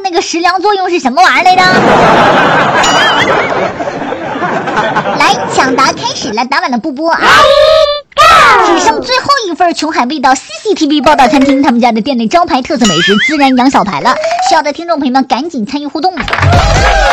那个食粮作用是什么玩意儿来着？来，抢答开始了，答完了不播啊！只剩最后一份穷海味道 CCTV 报道餐厅他们家的店内招牌特色美食孜然羊小排了，需要的听众朋友们赶紧参与互动。